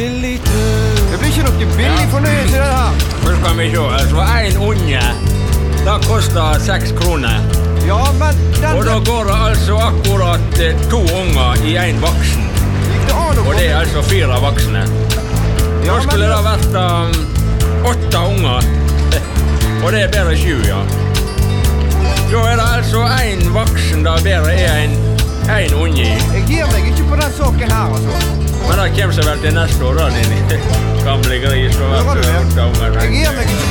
billig tur. Det blir ikke noe billig fornøyelse i det her. Nå skal vi se, altså en unge, det koster 6 kroner. Ja, men den... Og da går det altså akkurat 2 unger i en voksen. Gikk det an å Og det er altså 4 voksne. Ja, Da skulle men- det vært 8 unger. Og det er bedre 7, ja. Da er det altså en voksen, da bedre er en unge i. Jeg gir meg ikke på den saken her, altså. Men det kommer seg vel til neste år, da, din gamle gris. Og Hører du det? 8 unger. Jeg gir meg ikke